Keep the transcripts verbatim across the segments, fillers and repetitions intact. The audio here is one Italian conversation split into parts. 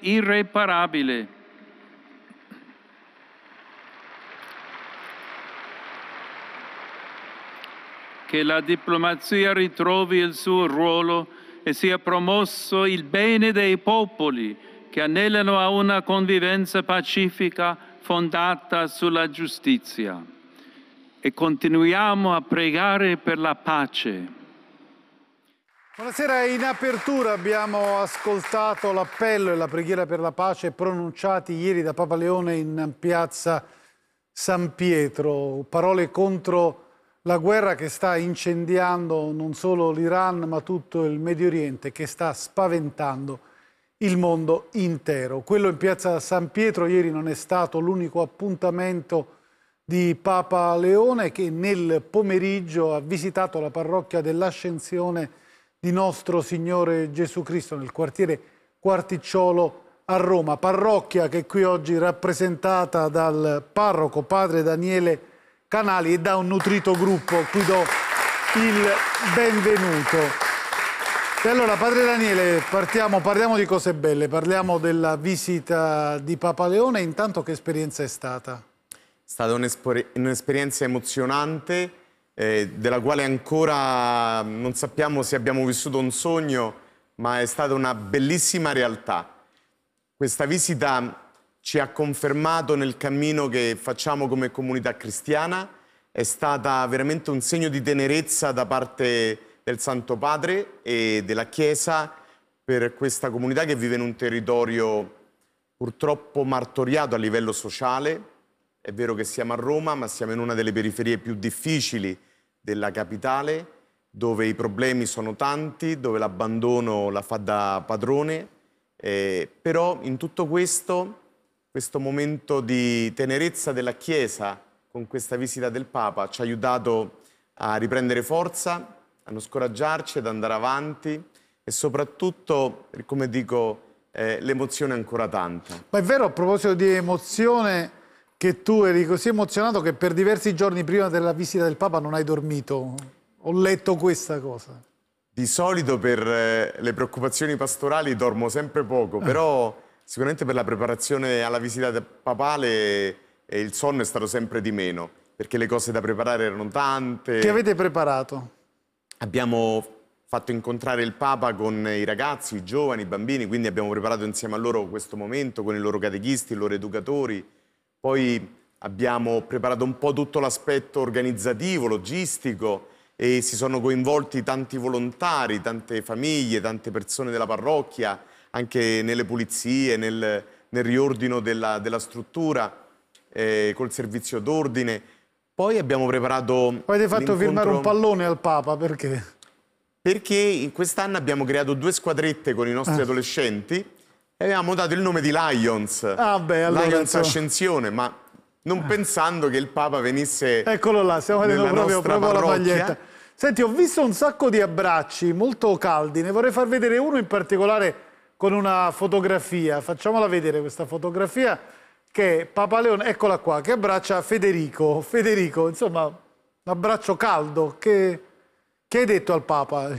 irreparabile. Che la diplomazia ritrovi il suo ruolo e sia promosso il bene dei popoli che anelano a una convivenza pacifica fondata sulla giustizia. E continuiamo a pregare per la pace. Buonasera, in apertura abbiamo ascoltato l'appello e la preghiera per la pace pronunciati ieri da Papa Leone in piazza San Pietro, parole contro la guerra che sta incendiando non solo l'Iran ma tutto il Medio Oriente, che sta spaventando il mondo intero. Quello in piazza San Pietro ieri non è stato l'unico appuntamento di Papa Leone, che nel pomeriggio ha visitato la parrocchia dell'Ascensione di Nostro Signore Gesù Cristo nel quartiere Quarticciolo a Roma, parrocchia che qui oggi è rappresentata dal parroco padre Daniele Canali e da un nutrito gruppo, cui do il benvenuto. E allora, padre Daniele, partiamo, parliamo di cose belle, parliamo della visita di Papa Leone. Intanto, che esperienza è stata? È stata un'esperienza emozionante, eh, della quale ancora non sappiamo se abbiamo vissuto un sogno, ma è stata una bellissima realtà. Questa visita ci ha confermato nel cammino che facciamo come comunità cristiana, è stata veramente un segno di tenerezza da parte del Santo Padre e della Chiesa per questa comunità che vive in un territorio purtroppo martoriato a livello sociale. È vero che siamo a Roma, ma siamo in una delle periferie più difficili della capitale, dove i problemi sono tanti, dove l'abbandono la fa da padrone, eh, però in tutto questo, questo momento di tenerezza della Chiesa con questa visita del Papa ci ha aiutato a riprendere forza, a non scoraggiarci, ad andare avanti e soprattutto, come dico, eh, l'emozione è ancora tanta. Ma è vero, a proposito di emozione, che tu eri così emozionato che per diversi giorni prima della visita del Papa non hai dormito? Ho letto questa cosa. Di solito per eh, le preoccupazioni pastorali dormo sempre poco, però sicuramente per la preparazione alla visita papale eh, il sonno è stato sempre di meno, perché le cose da preparare erano tante. Che avete preparato? Abbiamo fatto incontrare il Papa con i ragazzi, i giovani, i bambini, quindi abbiamo preparato insieme a loro questo momento con i loro catechisti, i loro educatori. Poi abbiamo preparato un po' tutto l'aspetto organizzativo, logistico, e si sono coinvolti tanti volontari, tante famiglie, tante persone della parrocchia, anche nelle pulizie, nel, nel riordino della, della struttura, eh, col servizio d'ordine. Poi abbiamo preparato... Avete fatto firmare un pallone al Papa, perché? Perché in quest'anno abbiamo creato due squadrette con i nostri ah. adolescenti e avevamo dato il nome di Lions, ah beh, allora Lions so. Ascensione, ma non ah. pensando che il Papa venisse. Eccolo là, stiamo vedendo proprio, proprio la maglietta. Senti, ho visto un sacco di abbracci molto caldi, ne vorrei far vedere uno in particolare con una fotografia. Facciamola vedere questa fotografia, che è Papa Leone, eccola qua, che abbraccia Federico. Federico, insomma, un abbraccio caldo. Che, che hai detto al Papa?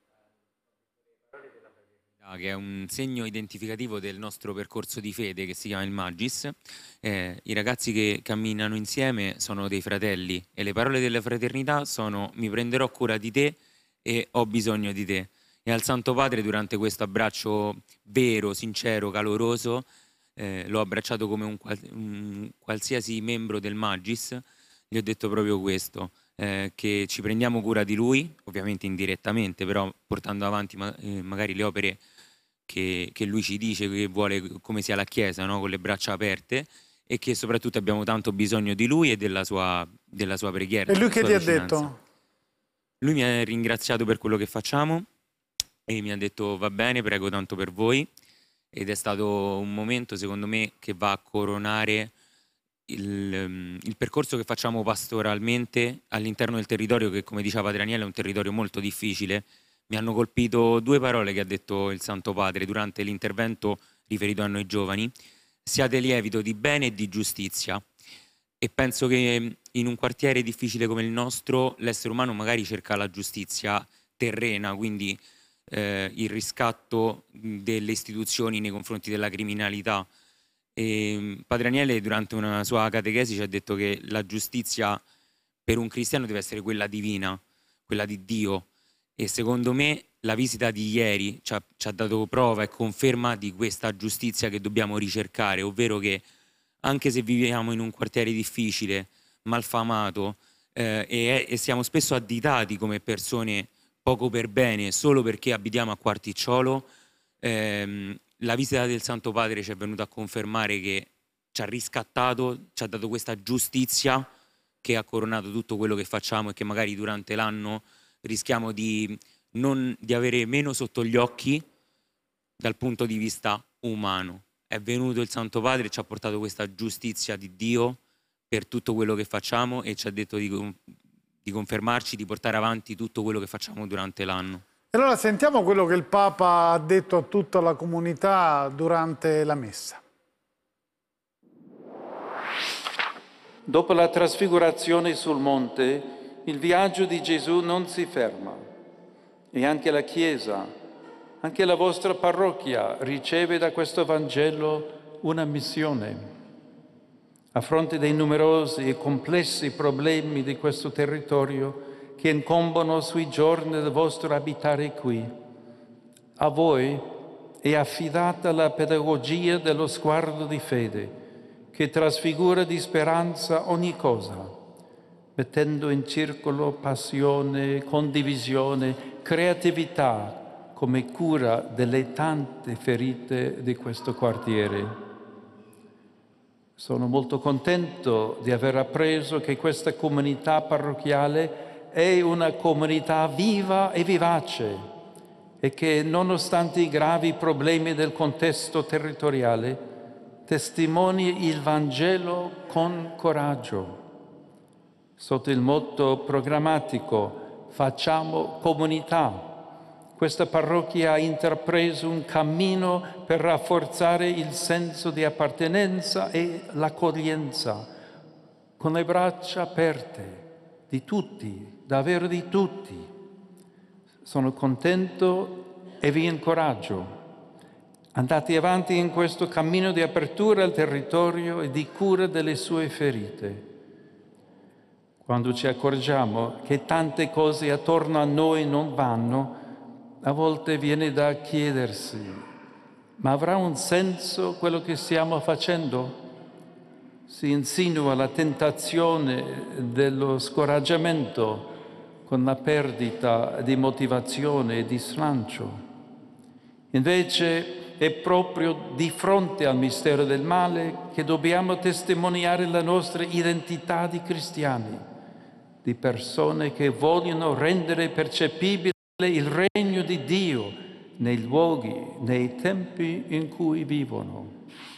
Che è un segno identificativo del nostro percorso di fede che si chiama il Magis. Eh, I ragazzi che camminano insieme sono dei fratelli e le parole della fraternità sono: mi prenderò cura di te e ho bisogno di te. E al Santo Padre, durante questo abbraccio vero, sincero, caloroso, eh, l'ho abbracciato come un, un qualsiasi membro del Magis, gli ho detto proprio questo, eh, che ci prendiamo cura di lui, ovviamente indirettamente, però portando avanti ma, eh, magari le opere Che, che lui ci dice che vuole, come sia la Chiesa, no? Con le braccia aperte, e che soprattutto abbiamo tanto bisogno di lui e della sua, della sua preghiera. E lui che ti ha vicinanza. detto? Lui mi ha ringraziato per quello che facciamo e mi ha detto: va bene, prego tanto per voi. Ed è stato un momento, secondo me, che va a coronare il, il percorso che facciamo pastoralmente all'interno del territorio, che, come diceva Padre Daniele, è un territorio molto difficile. Mi hanno colpito due parole che ha detto il Santo Padre durante l'intervento riferito a noi giovani: siate lievito di bene e di giustizia. E penso che in un quartiere difficile come il nostro l'essere umano magari cerca la giustizia terrena, quindi eh, il riscatto delle istituzioni nei confronti della criminalità. E Padre Aniele durante una sua catechesi ci ha detto che la giustizia per un cristiano deve essere quella divina, quella di Dio, e secondo me la visita di ieri ci ha, ci ha dato prova e conferma di questa giustizia che dobbiamo ricercare, ovvero che anche se viviamo in un quartiere difficile, malfamato, eh, e, e siamo spesso additati come persone poco per bene solo perché abitiamo a Quarticciolo, ehm, la visita del Santo Padre ci è venuta a confermare che ci ha riscattato, ci ha dato questa giustizia che ha coronato tutto quello che facciamo e che magari durante l'anno rischiamo di, non, di avere meno sotto gli occhi dal punto di vista umano. È venuto il Santo Padre e ci ha portato questa giustizia di Dio per tutto quello che facciamo e ci ha detto di, di confermarci, di portare avanti tutto quello che facciamo durante l'anno. E allora sentiamo quello che il Papa ha detto a tutta la comunità durante la messa. Dopo la trasfigurazione sul monte, il viaggio di Gesù non si ferma e anche la Chiesa, anche la vostra parrocchia riceve da questo Vangelo una missione. A fronte dei numerosi e complessi problemi di questo territorio che incombono sui giorni del vostro abitare qui, a voi è affidata la pedagogia dello sguardo di fede, che trasfigura di speranza ogni cosa, mettendo in circolo passione, condivisione, creatività come cura delle tante ferite di questo quartiere. Sono molto contento di aver appreso che questa comunità parrocchiale è una comunità viva e vivace e che, nonostante i gravi problemi del contesto territoriale, testimoni il Vangelo con coraggio. Sotto il motto programmatico "Facciamo comunità", questa parrocchia ha intrapreso un cammino per rafforzare il senso di appartenenza e l'accoglienza, con le braccia aperte di tutti, davvero di tutti. Sono contento e vi incoraggio. Andate avanti in questo cammino di apertura al territorio e di cura delle sue ferite. Quando ci accorgiamo che tante cose attorno a noi non vanno, a volte viene da chiedersi: ma avrà un senso quello che stiamo facendo? Si insinua la tentazione dello scoraggiamento con la perdita di motivazione e di slancio. Invece è proprio di fronte al mistero del male che dobbiamo testimoniare la nostra identità di cristiani, di persone che vogliono rendere percepibile il regno di Dio nei luoghi, nei tempi in cui vivono.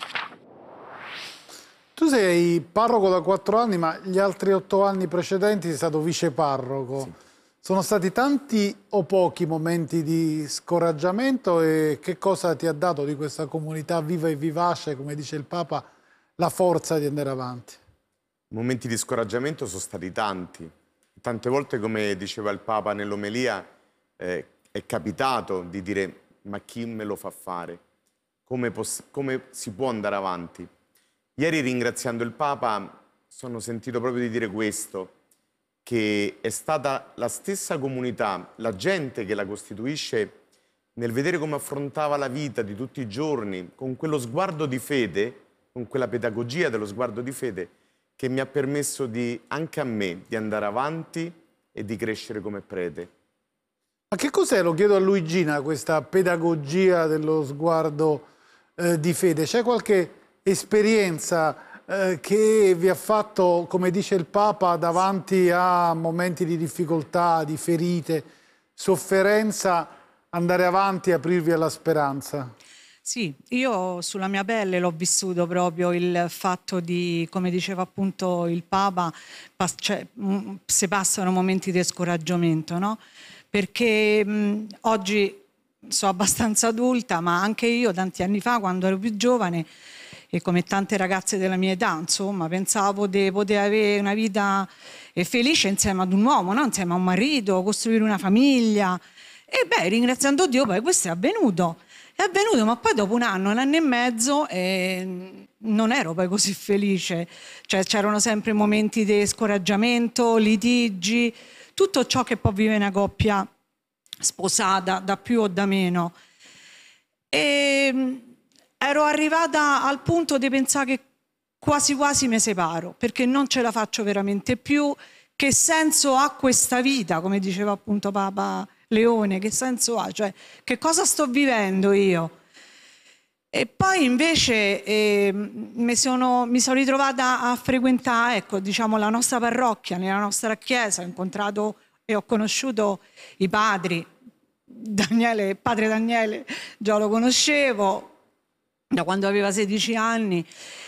Tu sei parroco da quattro anni, ma gli altri otto anni precedenti sei stato viceparroco. Sì. Sono stati tanti o pochi momenti di scoraggiamento e che cosa ti ha dato di questa comunità viva e vivace, come dice il Papa, la forza di andare avanti? Momenti di scoraggiamento sono stati tanti. Tante volte, come diceva il Papa nell'omelia, eh, è capitato di dire: ma chi me lo fa fare? Come, come si può andare avanti? Ieri, ringraziando il Papa, sono sentito proprio di dire questo, che è stata la stessa comunità, la gente che la costituisce, nel vedere come affrontava la vita di tutti i giorni, con quello sguardo di fede, con quella pedagogia dello sguardo di fede, che mi ha permesso di, anche a me, di andare avanti e di crescere come prete. Ma che cos'è, lo chiedo a Luigina, questa pedagogia dello sguardo eh, di fede? C'è qualche esperienza eh, che vi ha fatto, come dice il Papa, davanti a momenti di difficoltà, di ferite, sofferenza, andare avanti e aprirvi alla speranza? Sì, io sulla mia pelle l'ho vissuto proprio il fatto di, come diceva appunto il Papa, pas- cioè, mh, se passano momenti di scoraggiamento, no? Perché mh, oggi sono abbastanza adulta, ma anche io tanti anni fa, quando ero più giovane, e come tante ragazze della mia età, insomma, pensavo di poter avere una vita felice insieme ad un uomo, no? Insieme a un marito, costruire una famiglia. E beh, ringraziando Dio, poi questo è avvenuto. È avvenuto, ma poi dopo un anno, un anno e mezzo, eh, non ero poi così felice. Cioè c'erano sempre momenti di scoraggiamento, litigi, tutto ciò che può vivere una coppia sposata, da più o da meno. E ero arrivata al punto di pensare che quasi quasi mi separo, perché non ce la faccio veramente più. Che senso ha questa vita, come diceva appunto Papa Leone, che senso ha? Cioè, che cosa sto vivendo io? E poi invece eh, mi, sono, mi sono ritrovata a frequentare, ecco, diciamo, la nostra parrocchia, nella nostra chiesa. Ho incontrato e ho conosciuto i padri. Daniele, padre Daniele già lo conoscevo da quando aveva sedici anni,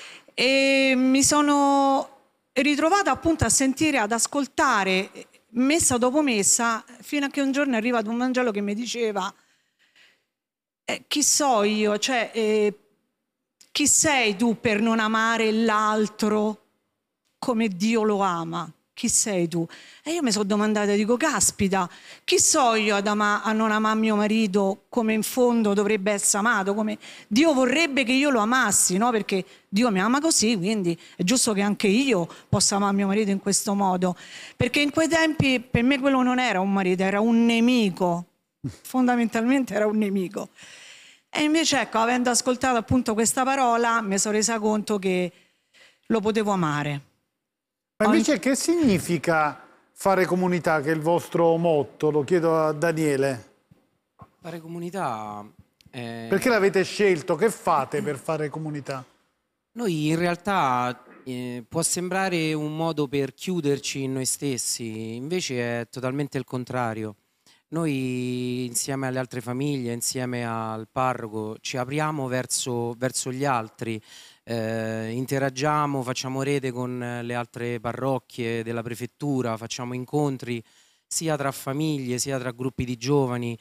e mi sono ritrovata appunto a sentire, ad ascoltare messa dopo messa, fino a che un giorno è arrivato un Vangelo che mi diceva eh, chi so io, cioè eh, chi sei tu per non amare l'altro come Dio lo ama? Chi sei tu? E io mi sono domandata, dico, caspita, chi so io ad ama, a non amare mio marito come in fondo dovrebbe essere amato, come Dio vorrebbe che io lo amassi, no? Perché Dio mi ama così, quindi è giusto che anche io possa amare mio marito in questo modo. Perché in quei tempi per me quello non era un marito, era un nemico, fondamentalmente era un nemico. E invece, ecco, avendo ascoltato appunto questa parola, mi sono resa conto che lo potevo amare. Ma invece che significa fare comunità, che è il vostro motto? Lo chiedo a Daniele. Fare comunità... È... Perché l'avete scelto? Che fate per fare comunità? Noi in realtà eh, può sembrare un modo per chiuderci in noi stessi, invece è totalmente il contrario. Noi insieme alle altre famiglie, insieme al parroco, ci apriamo verso, verso gli altri, eh, interagiamo, facciamo rete con le altre parrocchie della prefettura, facciamo incontri sia tra famiglie sia tra gruppi di giovani,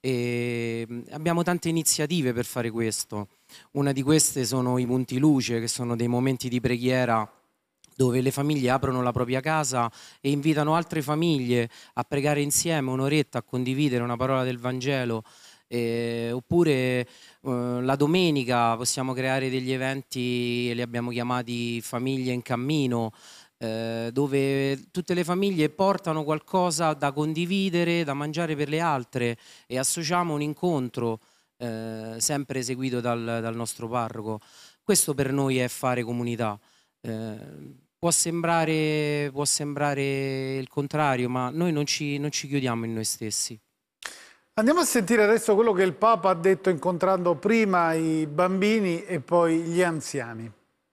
e abbiamo tante iniziative per fare questo. Una di queste sono i punti luce, che sono dei momenti di preghiera dove le famiglie aprono la propria casa e invitano altre famiglie a pregare insieme un'oretta, a condividere una parola del Vangelo. Eh, oppure eh, la domenica possiamo creare degli eventi, li abbiamo chiamati Famiglie in Cammino, eh, dove tutte le famiglie portano qualcosa da condividere, da mangiare per le altre, e associamo un incontro eh, sempre eseguito dal, dal nostro parroco. Questo per noi è fare comunità. Eh, può sembrare, può sembrare il contrario, ma noi non ci, non ci chiudiamo in noi stessi. Andiamo a sentire adesso quello che il Papa ha detto incontrando prima i bambini e poi gli anziani.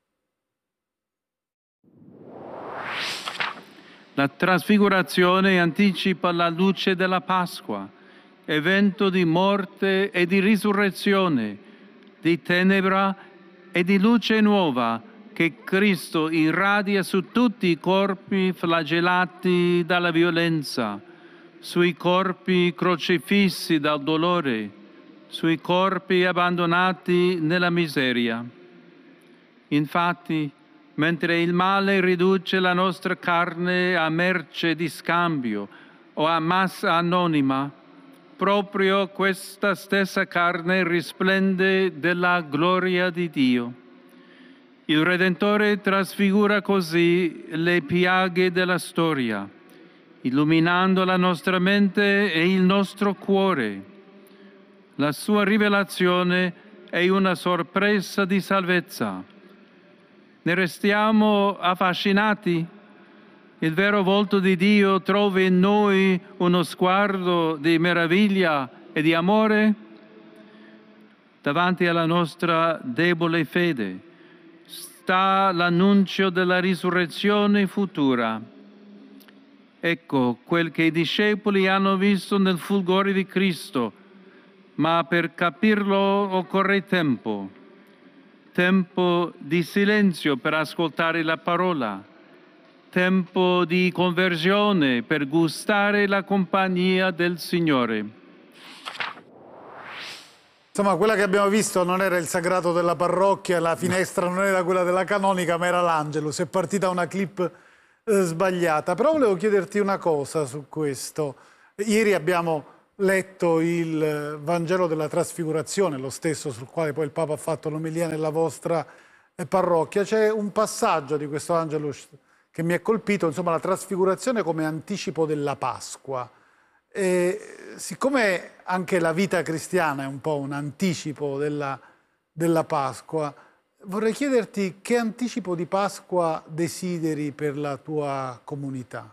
La trasfigurazione anticipa la luce della Pasqua, evento di morte e di risurrezione, di tenebra e di luce nuova che Cristo irradia su tutti i corpi flagellati dalla violenza, sui corpi crocifissi dal dolore, sui corpi abbandonati nella miseria. Infatti, mentre il male riduce la nostra carne a merce di scambio o a massa anonima, proprio questa stessa carne risplende della gloria di Dio. Il Redentore trasfigura così le piaghe della storia, illuminando la nostra mente e il nostro cuore. La sua rivelazione è una sorpresa di salvezza. Ne restiamo affascinati? Il vero volto di Dio trova in noi uno sguardo di meraviglia e di amore? Davanti alla nostra debole fede sta l'annuncio della risurrezione futura. Ecco quel che i discepoli hanno visto nel fulgore di Cristo, ma per capirlo occorre tempo. Tempo di silenzio per ascoltare la parola, tempo di conversione per gustare la compagnia del Signore. Insomma, quella che abbiamo visto non era il sagrato della parrocchia, la finestra non era quella della canonica, ma era l'Angelus. È partita una clip eh, sbagliata. Però volevo chiederti una cosa su questo. Ieri abbiamo letto il Vangelo della Trasfigurazione, lo stesso sul quale poi il Papa ha fatto l'omelia nella vostra parrocchia. C'è un passaggio di questo Vangelo che mi ha colpito, insomma, la Trasfigurazione come anticipo della Pasqua. E siccome anche la vita cristiana è un po' un anticipo della, della Pasqua, vorrei chiederti che anticipo di Pasqua desideri per la tua comunità?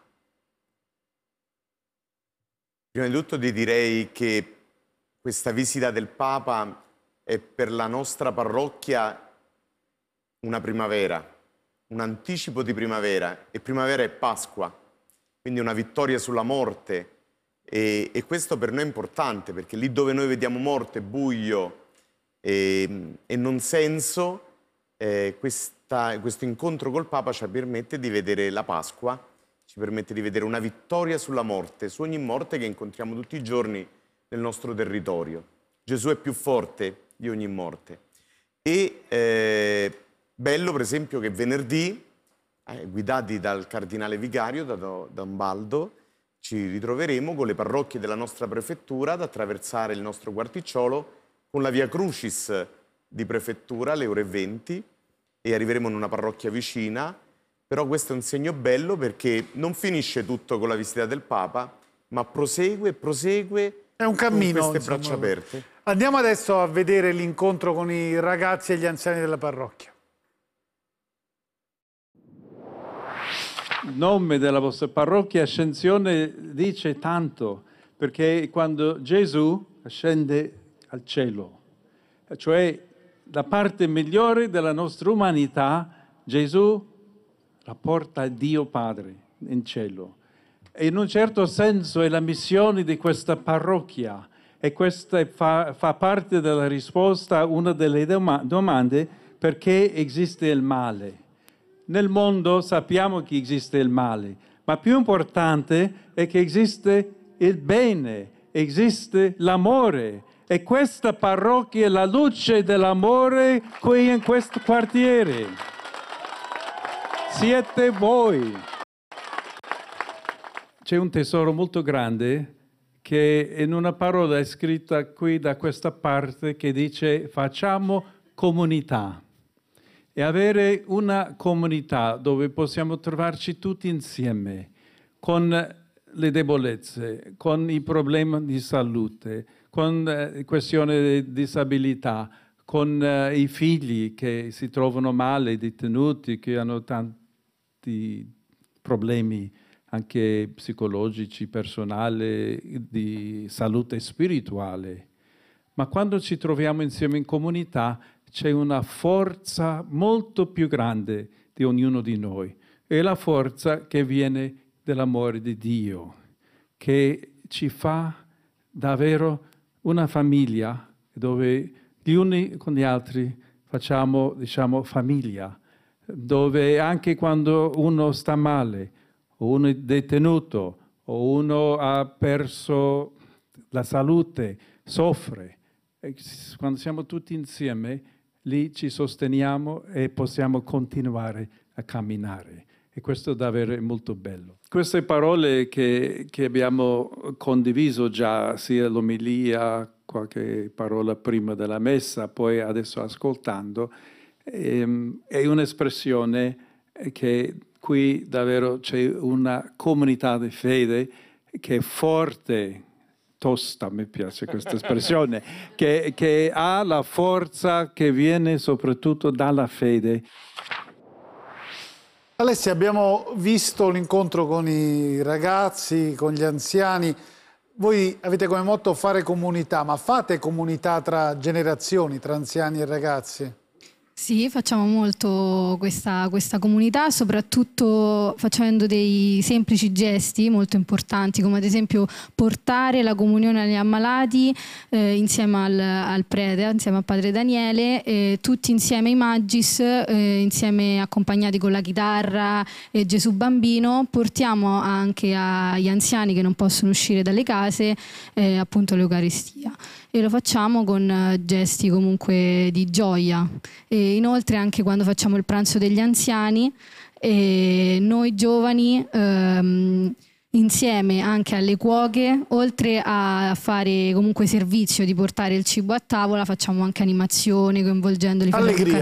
Prima di tutto ti direi che questa visita del Papa è per la nostra parrocchia una primavera, un anticipo di primavera, e primavera è Pasqua, quindi una vittoria sulla morte, e, e questo per noi è importante, perché lì dove noi vediamo morte, buio e, e non senso, eh, questa, questo incontro col Papa ci permette di vedere la Pasqua, ci permette di vedere una vittoria sulla morte, su ogni morte che incontriamo tutti i giorni nel nostro territorio. Gesù è più forte di ogni morte. E eh, bello per esempio che venerdì, eh, guidati dal cardinale vicario, da Don Baldo, ci ritroveremo con le parrocchie della nostra prefettura ad attraversare il nostro Quarticciolo con la Via Crucis di prefettura alle ore venti, e arriveremo in una parrocchia vicina. Però questo è un segno bello, perché non finisce tutto con la visita del Papa, ma prosegue e prosegue. È un cammino, con queste insomma, braccia aperte. Andiamo adesso a vedere l'incontro con i ragazzi e gli anziani della parrocchia. Il nome della vostra parrocchia Ascensione dice tanto, perché quando Gesù scende al cielo, cioè la parte migliore della nostra umanità, Gesù la porta a Dio Padre in cielo. E in un certo senso è la missione di questa parrocchia, e questa fa, fa parte della risposta a una delle doma- domande: perché esiste il male? Nel mondo sappiamo che esiste il male, ma più importante è che esiste il bene, esiste l'amore, e questa parrocchia è la luce dell'amore qui in questo quartiere. Siete voi. C'è un tesoro molto grande che in una parola è scritta qui da questa parte, che dice: facciamo comunità. E avere una comunità dove possiamo trovarci tutti insieme, con le debolezze, con i problemi di salute, con eh, questioni di disabilità, con eh, i figli che si trovano male, detenuti, che hanno tanti problemi anche psicologici, personali, di salute spirituale. Ma quando ci troviamo insieme in comunità c'è una forza molto più grande di ognuno di noi. È la forza che viene dell'amore di Dio, che ci fa davvero una famiglia dove gli uni con gli altri facciamo, diciamo, famiglia, dove anche quando uno sta male, o uno è detenuto, o uno ha perso la salute, soffre, e quando siamo tutti insieme, lì ci sosteniamo e possiamo continuare a camminare. E questo davvero è molto bello. Queste parole che, che abbiamo condiviso già, sia l'omelia, qualche parola prima della messa, poi adesso ascoltando, ehm, è un'espressione che qui davvero c'è una comunità di fede che è forte, tosta, mi piace questa espressione, che, che ha la forza che viene soprattutto dalla fede. Alessia, abbiamo visto l'incontro con i ragazzi, con gli anziani. Voi avete come motto fare comunità, ma fate comunità tra generazioni, tra anziani e ragazzi? Sì, facciamo molto questa, questa comunità, soprattutto facendo dei semplici gesti molto importanti, come ad esempio portare la comunione agli ammalati eh, insieme al, al prete, insieme a padre Daniele, eh, tutti insieme ai Magis, eh, insieme accompagnati con la chitarra e Gesù Bambino, portiamo anche agli anziani che non possono uscire dalle case eh, appunto l'Eucaristia. E lo facciamo con gesti comunque di gioia. E inoltre anche quando facciamo il pranzo degli anziani, e noi giovani ehm, insieme anche alle cuoche, oltre a fare comunque servizio di portare il cibo a tavola, facciamo anche animazione coinvolgendo le famiglie. Allegria.